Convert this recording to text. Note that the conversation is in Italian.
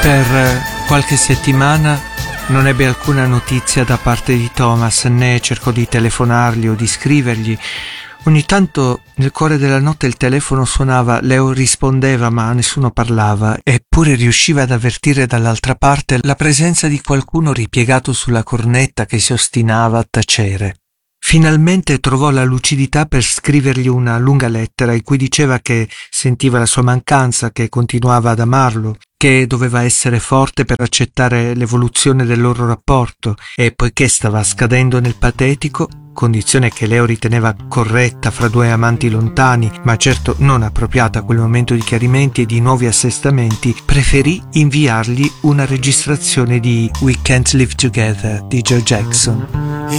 Per qualche settimana non ebbe alcuna notizia da parte di Thomas, né cercò di telefonargli o di scrivergli. Ogni tanto nel cuore della notte il telefono suonava, Leo rispondeva ma nessuno parlava, eppure riusciva ad avvertire dall'altra parte la presenza di qualcuno ripiegato sulla cornetta che si ostinava a tacere. Finalmente trovò la lucidità per scrivergli una lunga lettera in cui diceva che sentiva la sua mancanza, che continuava ad amarlo, che doveva essere forte per accettare l'evoluzione del loro rapporto e poiché stava scadendo nel patetico, condizione che Leo riteneva corretta fra due amanti lontani, ma certo non appropriata a quel momento di chiarimenti e di nuovi assestamenti, preferì inviargli una registrazione di We Can't Live Together di Joe Jackson.